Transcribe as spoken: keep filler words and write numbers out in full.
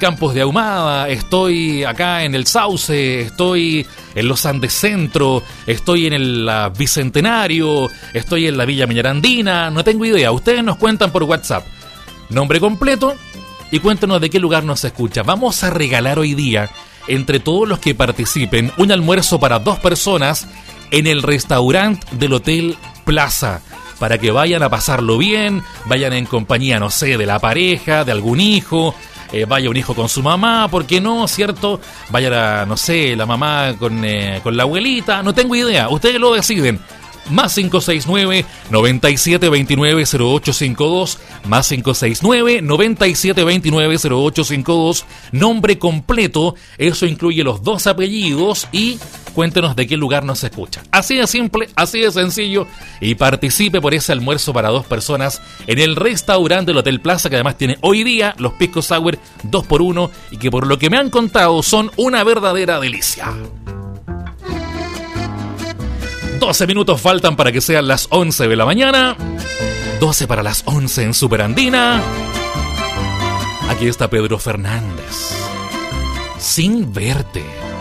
Campos de Ahumada, estoy acá en el Sauce, estoy en los Andes Centro, estoy en el uh, Bicentenario, estoy en la Villa Miñarandina, no tengo idea. Ustedes nos cuentan por WhatsApp nombre completo y cuéntenos de qué lugar nos escucha. Vamos a regalar hoy día, entre todos los que participen, un almuerzo para dos personas en el restaurante del Hotel Plaza, para que vayan a pasarlo bien, vayan en compañía, no sé, de la pareja, de algún hijo, eh, vaya un hijo con su mamá, ¿por qué no, cierto? Vaya, la, no sé, la mamá con, eh, con la abuelita, no tengo idea, ustedes lo deciden. Más cinco seis nueve, noventa y siete veintinueve, cero ocho cincuenta y dos, más cinco seis nueve, noventa y siete veintinueve, cero ocho cincuenta y dos, nombre completo, eso incluye los dos apellidos y cuéntenos de qué lugar nos escucha. Así de simple, así de sencillo, y participe por ese almuerzo para dos personas en el restaurante del Hotel Plaza, que además tiene hoy día los Pisco Sour dos por uno y que por lo que me han contado son una verdadera delicia. doce minutos faltan para que sean las once de la mañana. doce para las once en Superandina. Aquí está Pedro Fernández. Sin verte.